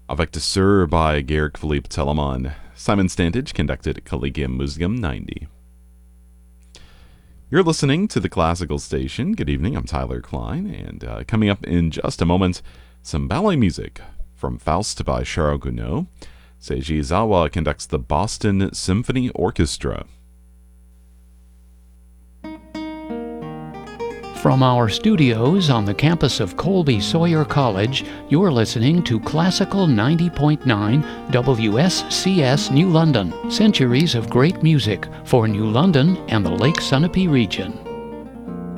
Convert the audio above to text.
Avec de Sur by Georg Philipp Telemann. Simon Stantich conducted Collegium Musicum 90. You're listening to the Classical Station. Good evening, I'm Tyler Klein, and coming up in just a moment, some ballet music from Faust by Charles Gounod. Seiji Izawa conducts the Boston Symphony Orchestra. From our studios on the campus of Colby Sawyer College, you're listening to Classical 90.9 WSCS New London. Centuries of great music for New London and the Lake Sunapee region.